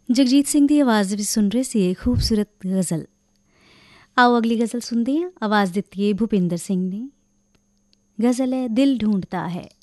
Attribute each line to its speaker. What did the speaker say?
Speaker 1: ਜਗਜੀਤ ਸਿੰਘ ਦੀ ਆਵਾਜ਼ ਵਿੱਚ ਸੁਣ ਰਹੇ ਸੀ ਇਹ ਖੂਬਸੂਰਤ ਗਜ਼ਲ। ਆਓ ਅਗਲੀ ਗਜ਼ਲ ਸੁਣਦੇ ਹਾਂ। ਆਵਾਜ਼ ਦਿੱਤੀ ਹੈ ਭੁਪਿੰਦਰ ਸਿੰਘ ਨੇ। ਗਜ਼ਲ ਹੈ ਦਿਲ ਢੂੰਢਤਾ ਹੈ।